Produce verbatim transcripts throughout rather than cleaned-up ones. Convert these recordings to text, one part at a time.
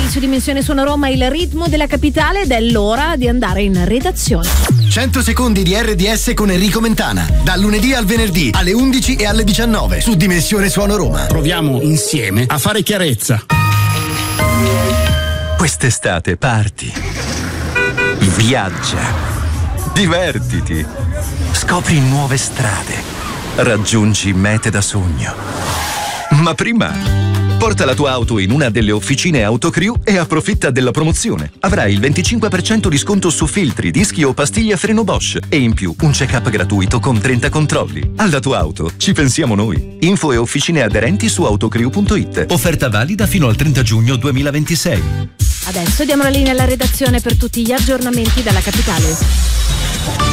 su Dimensione Suono Roma, il ritmo della capitale, ed è l'ora di andare in redazione. cento secondi di R D S con Enrico Mentana, dal lunedì al venerdì alle undici e alle diciannove su Dimensione Suono Roma. Proviamo insieme a fare chiarezza. Quest'estate parti, viaggia, divertiti, scopri nuove strade, raggiungi mete da sogno. Ma prima porta la tua auto in una delle officine Autocrew e approfitta della promozione. Avrai il venticinque per cento di sconto su filtri, dischi o pastiglie a freno Bosch e in più un check-up gratuito con trenta controlli. Alla tua auto ci pensiamo noi. Info e officine aderenti su autocrew punto it. Offerta valida fino al trenta giugno duemilaventisei. Adesso diamo la linea alla redazione per tutti gli aggiornamenti dalla capitale.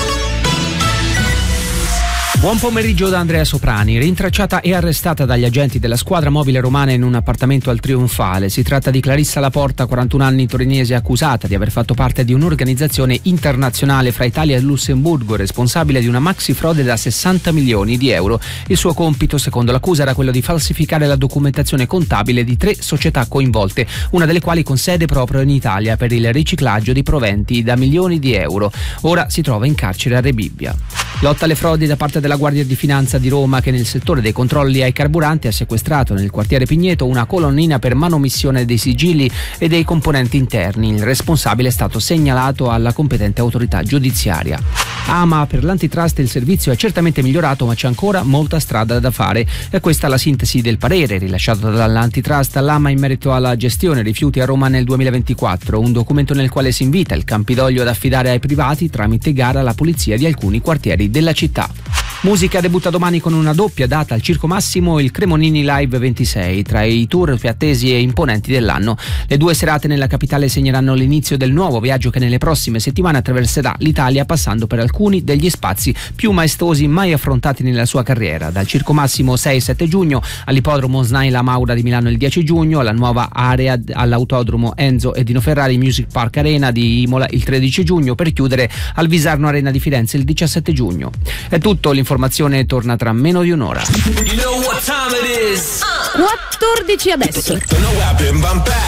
Buon pomeriggio da Andrea Soprani. Rintracciata e arrestata dagli agenti della squadra mobile romana in un appartamento al Trionfale. Si tratta di Clarissa Laporta, quarantuno anni, torinese, accusata di aver fatto parte di un'organizzazione internazionale fra Italia e Lussemburgo, responsabile di una maxi frode da sessanta milioni di euro. Il suo compito, secondo l'accusa, era quello di falsificare la documentazione contabile di tre società coinvolte, una delle quali con sede proprio in Italia, per il riciclaggio di proventi da milioni di euro. Ora si trova in carcere a Rebibbia. Lotta alle frodi da parte della Guardia di Finanza di Roma, che nel settore dei controlli ai carburanti ha sequestrato nel quartiere Pigneto una colonnina per manomissione dei sigilli e dei componenti interni. Il responsabile è stato segnalato alla competente autorità giudiziaria. Ama, per l'antitrust il servizio è certamente migliorato, ma c'è ancora molta strada da fare. È questa la sintesi del parere rilasciato dall'antitrust all'Ama in merito alla gestione rifiuti a Roma nel duemilaventiquattro, un documento nel quale si invita il Campidoglio ad affidare ai privati tramite gara la pulizia di alcuni quartieri della città. Musica debutta domani con una doppia data al Circo Massimo, il Cremonini Live ventisei, tra i tour più attesi e imponenti dell'anno. Le due serate nella capitale segneranno l'inizio del nuovo viaggio che nelle prossime settimane attraverserà l'Italia, passando per alcuni degli spazi più maestosi mai affrontati nella sua carriera. Dal Circo Massimo sei e sette giugno, all'Ippodromo Snai La Maura di Milano il dieci giugno, alla nuova area all'Autodromo Enzo e Dino Ferrari Music Park Arena di Imola il tredici giugno, per chiudere al Visarno Arena di Firenze il diciassette giugno. È tutto, l'informazione torna tra meno di un'ora. quattordici adesso.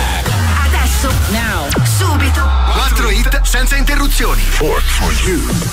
Adesso, now, subito. Quattro hit senza interruzioni.